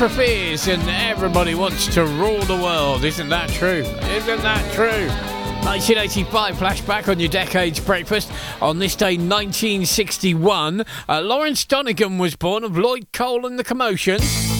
for Fears and Everybody Wants to Rule the World. Isn't that true? Isn't that true? 1985 flashback on your Decades Breakfast. On this day, 1961, Lawrence Donegan was born, of Lloyd Cole and the Commotions.